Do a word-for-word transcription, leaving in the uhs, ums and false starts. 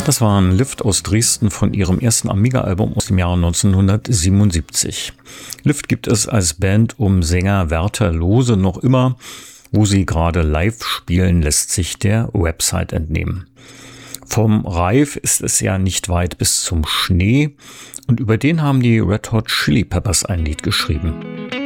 Das waren Lift aus Dresden von ihrem ersten Amiga-Album aus dem Jahre neunzehnhundertsiebenundsiebzig. Lift gibt es als Band um Sänger Werther Lose noch immer. Wo sie gerade live spielen, lässt sich der Website entnehmen. Vom Reif ist es ja nicht weit bis zum Schnee und über den haben die Red Hot Chili Peppers ein Lied geschrieben.